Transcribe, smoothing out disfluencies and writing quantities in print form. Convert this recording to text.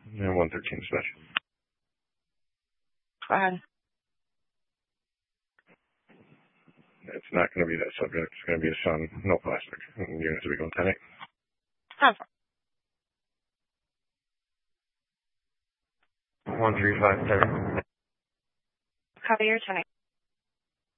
And 113 dispatch. Go ahead. It's not going to be that subject. It's going to be a son, no plastic. Units will be going 10-8. Have 135. Copy your 10.